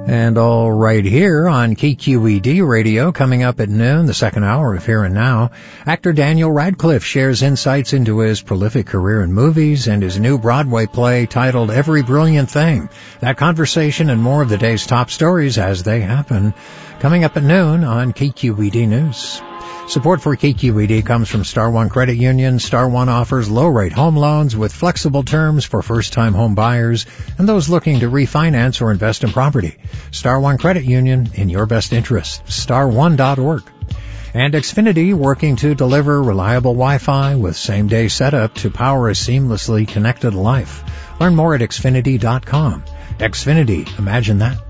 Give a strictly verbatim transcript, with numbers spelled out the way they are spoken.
And all right here on K Q E D Radio, coming up at noon, the second hour of Here and Now, actor Daniel Radcliffe shares insights into his prolific career in movies and his new Broadway play titled Every Brilliant Thing. That conversation and more of the day's top stories as they happen, coming up at noon on K Q E D News. Support for K Q E D comes from Star One Credit Union. Star One offers low-rate home loans with flexible terms for first-time home buyers and those looking to refinance or invest in property. Star One Credit Union, in your best interest. star one dot org. And Xfinity, working to deliver reliable Wi-Fi with same-day setup to power a seamlessly connected life. Learn more at xfinity dot com. Xfinity, imagine that.